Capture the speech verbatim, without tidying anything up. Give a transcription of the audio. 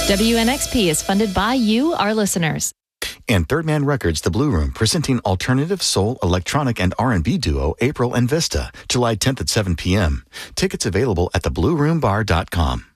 W N X P is funded by you, our listeners. And Third Man Records, The Blue Room, presenting alternative, soul, electronic, and R and B duo April and Vista, July tenth at seven p.m. Tickets available at the blue room bar dot com.